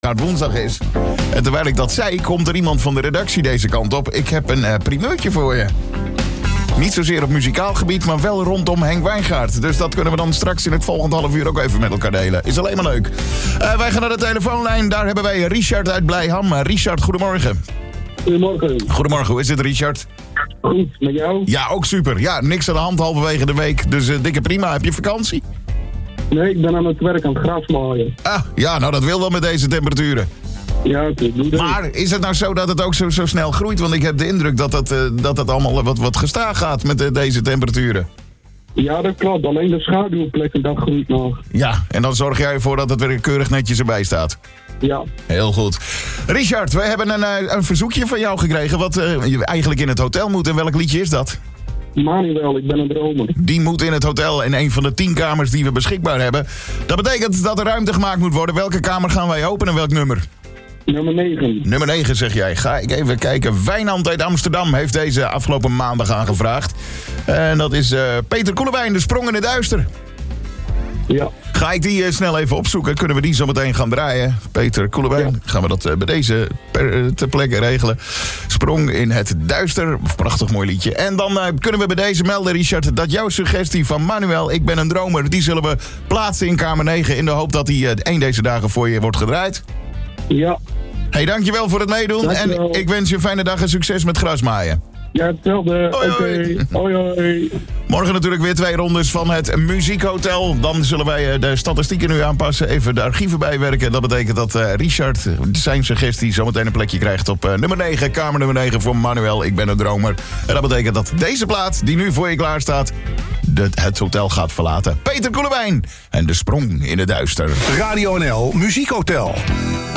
het woensdag is. En terwijl ik dat zei, komt er iemand van de redactie deze kant op. Ik heb een primeurtje voor je. Niet zozeer op muzikaal gebied, maar wel rondom Henk Wijngaard. Dus dat kunnen we dan straks in het volgende half uur ook even met elkaar delen. Is alleen maar leuk. Wij gaan naar de telefoonlijn. Daar hebben wij Richard uit Blijham. Richard, goedemorgen. Goedemorgen. Goedemorgen, hoe is het, Richard? Goed, met jou? Ja, ook super. Ja, niks aan de hand halverwege de week. Dus dikke prima. Heb je vakantie? Nee, ik ben aan het werk aan het gras maaien. Ah, ja, nou dat wil wel met deze temperaturen. Ja, ik doe dat. Maar is het nou zo dat het ook zo snel groeit? Want ik heb de indruk dat het allemaal wat gestaag gaat met deze temperaturen. Ja, dat klopt. Alleen de schaduwplekken, dat groeit nog. Ja, en dan zorg jij ervoor dat het weer keurig netjes erbij staat. Ja. Heel goed. Richard, we hebben een verzoekje van jou gekregen wat eigenlijk in het hotel moet. En welk liedje is dat? Manuel, ik ben een dromer. Die moet in het hotel in een van de 10 kamers die we beschikbaar hebben. Dat betekent dat er ruimte gemaakt moet worden. Welke kamer gaan wij openen? Welk nummer? Nummer 9. Nummer 9 zeg jij. Ga ik even kijken. Wijnand uit Amsterdam heeft deze afgelopen maandag aangevraagd. En dat is Peter Koelewijn, De Sprong in het Duister. Ja. Ga ik die snel even opzoeken? Kunnen we die zo meteen gaan draaien? Peter Koelewijn, Ja. gaan we dat bij deze ter plekke regelen. Sprong in het Duister. Prachtig mooi liedje. En dan kunnen we bij deze melden, Richard, dat jouw suggestie van Manuel, Ik ben een dromer, die zullen we plaatsen in kamer 9 in de hoop dat die één deze dagen voor je wordt gedraaid. Ja. Hey, dankjewel voor het meedoen. Dankjewel. En ik wens je een fijne dag en succes met grasmaaien. Ja, hetzelfde. Hoi, Oké. hoi. Hoi, hoi. Morgen natuurlijk weer 2 rondes van het Muziekhotel. Dan zullen wij de statistieken nu aanpassen. Even de archieven bijwerken. Dat betekent dat Richard zijn suggestie zometeen een plekje krijgt op nummer 9. Kamer nummer 9 voor Manuel, Ik ben een dromer. En dat betekent dat deze plaat, die nu voor je klaar staat, het hotel gaat verlaten. Peter Koelewijn en De Sprong in het Duister. Radio NL Muziekhotel.